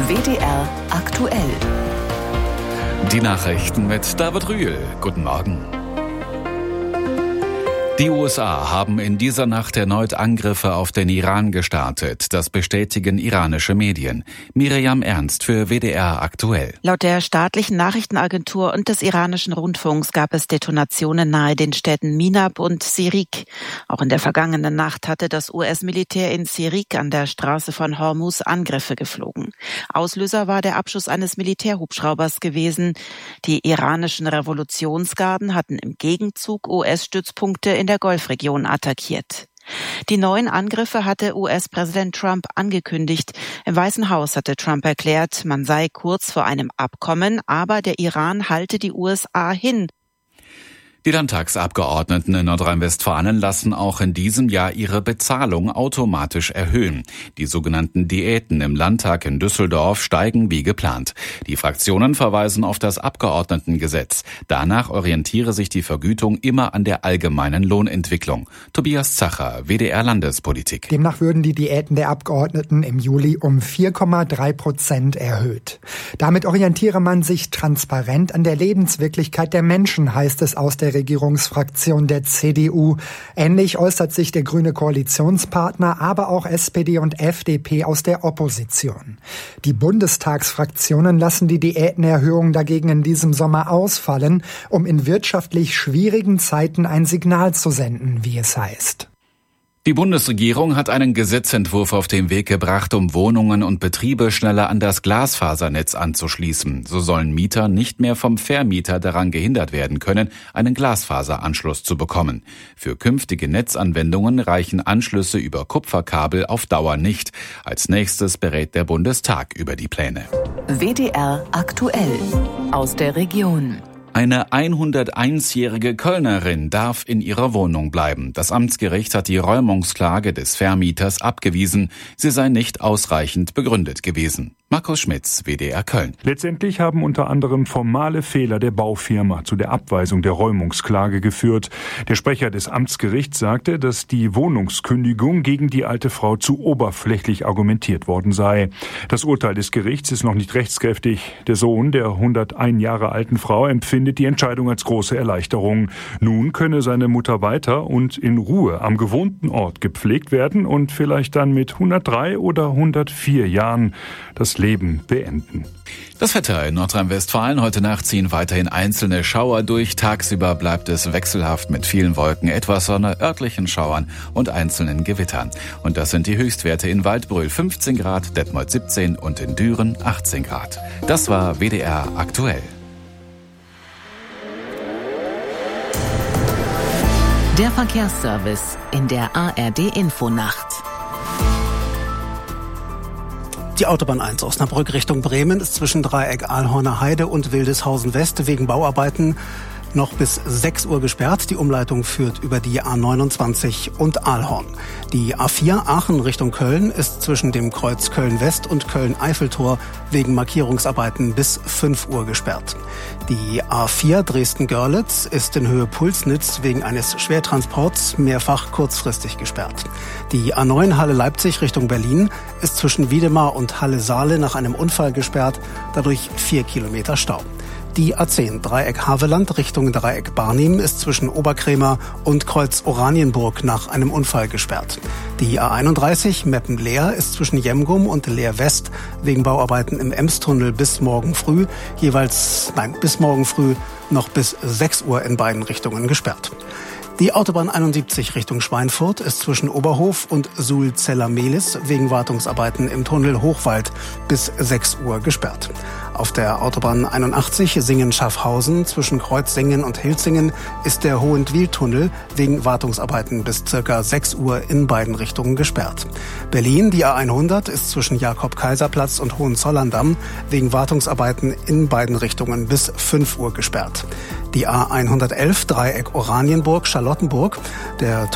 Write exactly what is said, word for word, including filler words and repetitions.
W D R aktuell. Die Nachrichten mit David Rühl. Guten Morgen. Die U S A haben in dieser Nacht erneut Angriffe auf den Iran gestartet. Das bestätigen iranische Medien. Miriam Ernst für W D R aktuell. Laut der staatlichen Nachrichtenagentur und des iranischen Rundfunks gab es Detonationen nahe den Städten Minab und Sirik. Auch in der vergangenen Nacht hatte das U S-Militär in Sirik an der Straße von Hormuz Angriffe geflogen. Auslöser war der Abschuss eines Militärhubschraubers gewesen. Die iranischen Revolutionsgarden hatten im Gegenzug U S-Stützpunkte in der Golfregion attackiert. Die neuen Angriffe hatte U S-Präsident Trump angekündigt. Im Weißen Haus hatte Trump erklärt, man sei kurz vor einem Abkommen, aber der Iran halte die U S A hin. Die Landtagsabgeordneten in Nordrhein-Westfalen lassen auch in diesem Jahr ihre Bezahlung automatisch erhöhen. Die sogenannten Diäten im Landtag in Düsseldorf steigen wie geplant. Die Fraktionen verweisen auf das Abgeordnetengesetz. Danach orientiere sich die Vergütung immer an der allgemeinen Lohnentwicklung. Tobias Zacher, W D R Landespolitik. Demnach würden die Diäten der Abgeordneten im Juli um vier Komma drei Prozent erhöht. Damit orientiere man sich transparent an der Lebenswirklichkeit der Menschen, heißt es aus der Regierungsfraktion der C D U. Ähnlich äußert sich der grüne Koalitionspartner, aber auch S P D und F D P aus der Opposition. Die Bundestagsfraktionen lassen die Diätenerhöhung dagegen in diesem Sommer ausfallen, um in wirtschaftlich schwierigen Zeiten ein Signal zu senden, wie es heißt. Die Bundesregierung hat einen Gesetzentwurf auf den Weg gebracht, um Wohnungen und Betriebe schneller an das Glasfasernetz anzuschließen. So sollen Mieter nicht mehr vom Vermieter daran gehindert werden können, einen Glasfaseranschluss zu bekommen. Für künftige Netzanwendungen reichen Anschlüsse über Kupferkabel auf Dauer nicht. Als nächstes berät der Bundestag über die Pläne. W D R aktuell aus der Region. Eine hunderteinjährige Kölnerin darf in ihrer Wohnung bleiben. Das Amtsgericht hat die Räumungsklage des Vermieters abgewiesen. Sie sei nicht ausreichend begründet gewesen. Markus Schmitz, W D R Köln. Letztendlich haben unter anderem formale Fehler der Baufirma zu der Abweisung der Räumungsklage geführt. Der Sprecher des Amtsgerichts sagte, dass die Wohnungskündigung gegen die alte Frau zu oberflächlich argumentiert worden sei. Das Urteil des Gerichts ist noch nicht rechtskräftig. Der Sohn der hundertein Jahre alten Frau empfindet die Entscheidung als große Erleichterung. Nun könne seine Mutter weiter und in Ruhe am gewohnten Ort gepflegt werden und vielleicht dann mit hundertdrei oder hundertvier Jahren das Leben beenden. Das Wetter in Nordrhein-Westfalen. Heute Nacht ziehen weiterhin einzelne Schauer durch. Tagsüber bleibt es wechselhaft mit vielen Wolken, etwas Sonne, örtlichen Schauern und einzelnen Gewittern. Und das sind die Höchstwerte in Waldbröl fünfzehn Grad, Detmold siebzehn und in Düren achtzehn Grad. Das war W D R aktuell. Der Verkehrsservice in der A R D-Infonacht. Die Autobahn eins Osnabrück Richtung Bremen ist zwischen Dreieck Ahlhorner Heide und Wildeshausen West wegen Bauarbeiten noch bis sechs Uhr gesperrt. Die Umleitung führt über die A neunundzwanzig und Ahlhorn. Die A vier Aachen Richtung Köln ist zwischen dem Kreuz Köln-West und Köln-Eiffeltor wegen Markierungsarbeiten bis fünf Uhr gesperrt. Die A vier Dresden-Görlitz ist in Höhe Pulsnitz wegen eines Schwertransports mehrfach kurzfristig gesperrt. Die A neun Halle-Leipzig Richtung Berlin ist zwischen Wiedemar und Halle-Saale nach einem Unfall gesperrt, dadurch vier Kilometer Stau. Die A zehn Dreieck Haveland Richtung Dreieck Barnim ist zwischen Oberkrämer und Kreuz Oranienburg nach einem Unfall gesperrt. Die A einunddreißig Meppen-Leer ist zwischen Jemgum und Leer West wegen Bauarbeiten im Emstunnel bis morgen früh, jeweils, nein, bis morgen früh noch bis sechs Uhr in beiden Richtungen gesperrt. Die Autobahn einundsiebzig Richtung Schweinfurt ist zwischen Oberhof und Suhl-Zeller-Mehlis wegen Wartungsarbeiten im Tunnel Hochwald bis sechs Uhr gesperrt. Auf der Autobahn einundachtzig Singen-Schaffhausen zwischen Kreuzsingen und Hilzingen ist der Hohentwiel-Tunnel wegen Wartungsarbeiten bis circa sechs Uhr in beiden Richtungen gesperrt. Berlin, die A hundert, ist zwischen Jakob-Kaiser-Platz und Hohenzollern-Damm wegen Wartungsarbeiten in beiden Richtungen bis fünf Uhr gesperrt. Die A hundertelf Dreieck Oranienburg-Charlottenburg, der